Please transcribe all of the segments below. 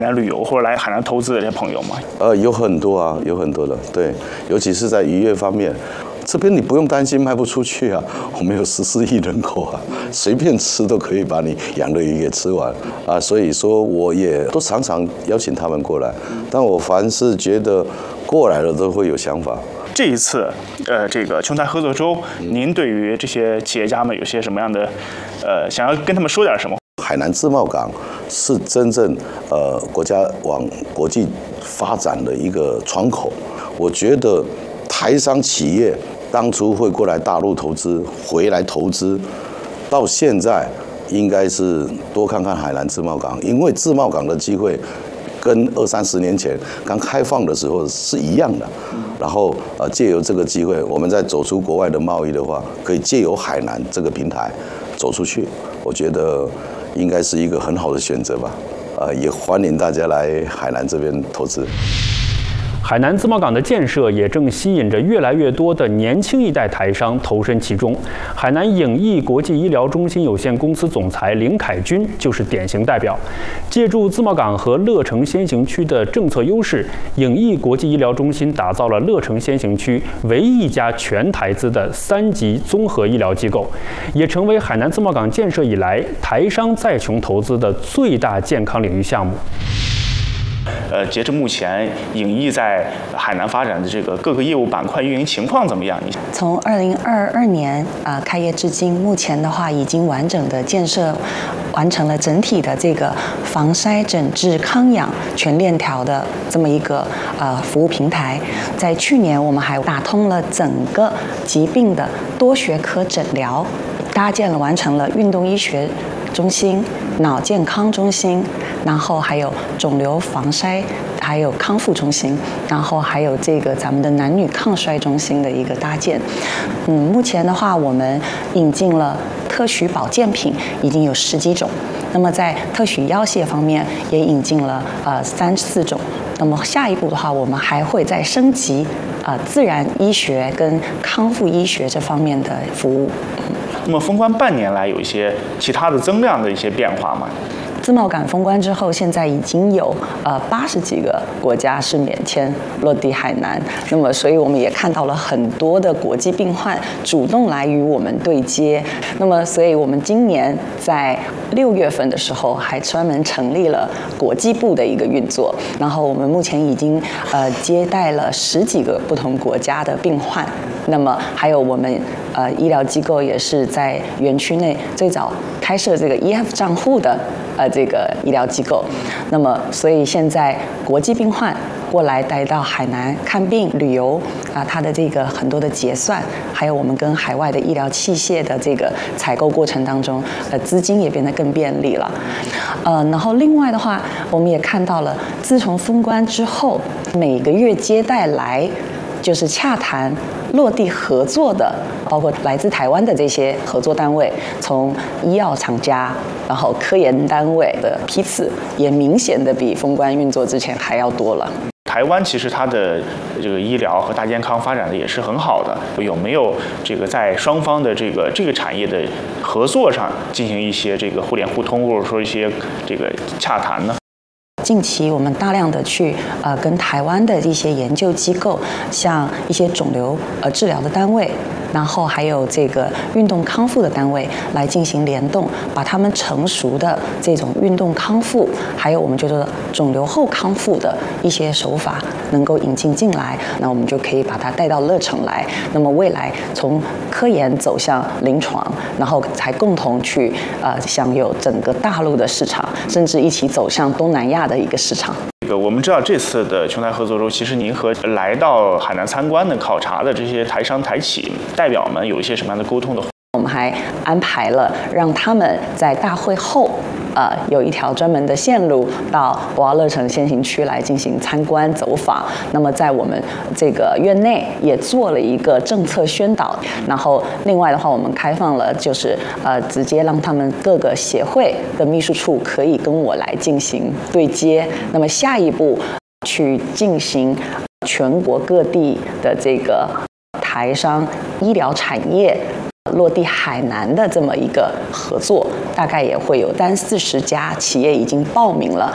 来旅游或者来海南投资的这些朋友吗？ 有很多啊，有很多的，对，尤其是在渔业方面，这边你不用担心卖不出去啊，我们有14亿人口啊，随便吃都可以把你养的鱼给吃完啊，所以说我也都常常邀请他们过来，但我凡是觉得过来了都会有想法。 这一次，这个琼台合作周，您对于这些企业家们有些什么样的，想要跟他们说点什么？ 海南自贸港是真正国家往国际发展的一个窗口。我觉得台商企业当初会过来大陆投资，回来投资，到现在应该是多看看海南自贸港，因为自贸港的机会跟20-30年前刚开放的时候是一样的。然后借由这个机会，我们在走出国外的贸易的话，可以借由海南这个平台走出去，我觉得应该是一个很好的选择吧。也欢迎大家来海南这边投资。 海南自贸港的建设也正吸引着越来越多的年轻一代台商投身其中。海南影艺国际医疗中心有限公司总裁林凯军就是典型代表。借助自贸港和乐城先行区的政策优势，影艺国际医疗中心打造了乐城先行区唯一一家全台资的3级综合医疗机构，也成为海南自贸港建设以来台商再穷投资的最大健康领域项目。 截至目前，影艺在海南发展的这个各个业务板块运营情况怎么样？ 从2022年开业至今，目前的话已经完整的建设完成了整体的这个防筛、诊治、康养全链条的这么一个服务平台。在去年，我们还打通了整个疾病的多学科诊疗，搭建了完成了运动医学中心、脑健康中心，然后还有肿瘤防筛，还有康复中心，然后还有这个咱们的男女抗衰中心的一个搭建。目前的话，我们引进了特许保健品，已经有10几种。那么在特许药械方面，也引进了3-4种。那么下一步的话，我们还会再升级自然医学跟康复医学这方面的服务。 那么封关半年来，有一些其他的增量的一些变化吗？ 自贸港封关之后，现在已经有80几个国家是免签落地海南。那么，所以我们也看到了很多的国际病患主动来与我们对接。那么，所以我们今年在6月份的时候，还专门成立了国际部的一个运作。然后，我们目前已经接待了10几个不同国家的病患。那么，还有我们医疗机构也是在园区内最早开设这个 EF 账户的这个医疗机构。那么，所以现在国际病患过来带到海南看病、旅游它的这个很多的结算，还有我们跟海外的医疗器械的这个采购过程当中，资金也变得更便利了。然后另外的话，我们也看到了，自从封关之后，每个月接待来就是洽谈落地合作的，包括来自台湾的这些合作单位，从医药厂家，然后科研单位的批次，也明显的比封关运作之前还要多了。 台湾其实它的这个医疗和大健康发展的也是很好的，有没有这个在双方的这个产业的合作上进行一些这个互联互通，或者说一些这个洽谈呢？ 近期我们大量的去跟台湾的一些研究机构，像一些肿瘤治疗的单位，然后还有这个运动康复的单位来进行联动，把他们成熟的这种运动康复，还有我们觉得肿瘤后康复的一些手法能够引进来，那我们就可以把它带到乐城来。那么未来从科研走向临床，然后才共同去享有整个大陆的市场，甚至一起走向东南亚的一个市场。 我们知道这次的琼台合作周，其实您和来到海南参观的、考察的这些台商、台企代表们有一些什么样的沟通的？ 我们还安排了让他们在大会后，有一条专门的线路到博鳌乐城先行区来进行参观走访。那么在我们这个院内也做了一个政策宣导。然后另外的话，我们开放了就是直接让他们各个协会的秘书处可以跟我来进行对接。那么下一步去进行全国各地的这个台商医疗产业落地海南的这么一个合作，大概也会有30-40家企业已经报名了。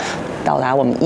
到达我们